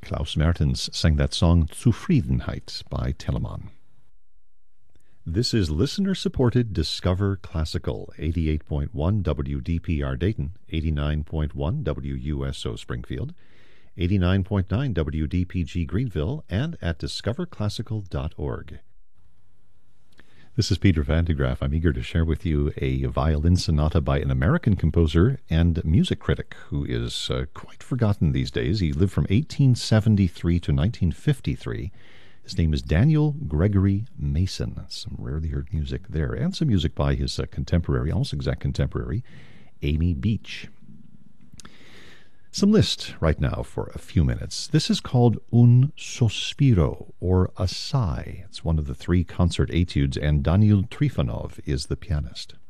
Klaus Mertens sang that song Zufriedenheit by Telemann. This is listener-supported Discover Classical, 88.1 WDPR Dayton, 89.1 WUSO Springfield, 89.9 WDPG Greenville, and at discoverclassical.org. This is Peter Van de Graaff. I'm eager to share with you a violin sonata by an American composer and music critic who is quite forgotten these days. He lived from 1873 to 1953. His name is Daniel Gregory Mason. Some rarely heard music there, and some music by his contemporary, almost exact contemporary, Amy Beach. Some Liszt right now for a few minutes. This is called Un Sospiro, or a sigh. It's one of the three concert etudes, and Daniil Trifonov is the pianist.